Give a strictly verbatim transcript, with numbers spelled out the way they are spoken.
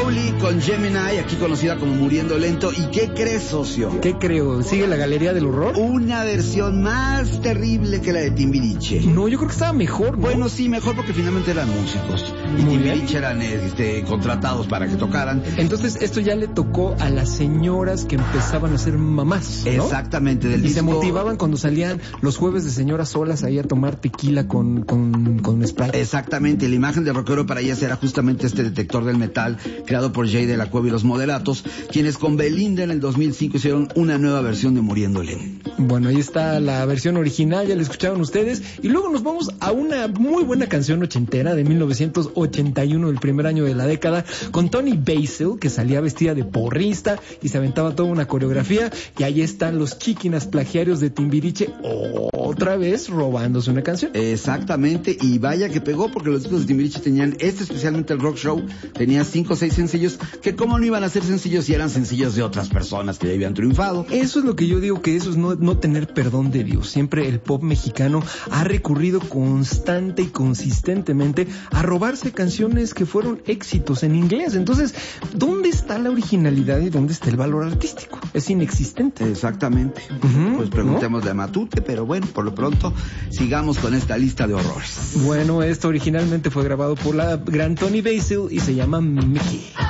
Crowley con Gemini, aquí conocida como Muriendo Lento. ¿Y qué crees, socio? ¿Qué creo? ¿Sigue la galería del horror? Una versión más terrible que la de Timbiriche. No, yo creo que estaba mejor, ¿no? Bueno, sí, mejor porque finalmente eran músicos. Y Muy Timbiriche bien. eran este, contratados para que tocaran. Entonces, esto ya le tocó a las señoras que empezaban a ser mamás, ¿no? Exactamente, del Y disco. se motivaban cuando salían los jueves de señoras solas ahí a tomar tequila con, con, con Sprite. Exactamente, la imagen de rockero para ellas era justamente este detector del metal creado por Jay de la Cueva y los Moderatos, quienes con Belinda en el dos mil cinco hicieron una nueva versión de Muriendo Lento. Bueno, ahí está la versión original, ya la escucharon ustedes. Y luego nos vamos a una muy buena canción ochentera de mil novecientos ochenta y uno, del primer año de la década, con Toni Basil, que salía vestida de porrista y se aventaba toda una coreografía. Y ahí están los chiquinas plagiarios de Timbiriche, otra vez robándose una canción. Exactamente, y vaya que pegó, porque los discos de Timbiriche tenían, este especialmente el Rock Show, tenía cinco o seis sencillos, que cómo no iban a ser sencillos si eran sencillos de otras personas que ya habían triunfado. Eso es lo que yo digo, que eso es no, no tener perdón de Dios. Siempre el pop mexicano ha recurrido constante y consistentemente a robarse canciones que fueron éxitos en inglés. Entonces, ¿dónde está la originalidad y dónde está el valor artístico? Es inexistente. Exactamente. Uh-huh, pues preguntémosle ¿no? a Matute, pero bueno, por lo pronto, sigamos con esta lista de horrores. Bueno, esto originalmente fue grabado por la gran Toni Basil y se llama Mickey.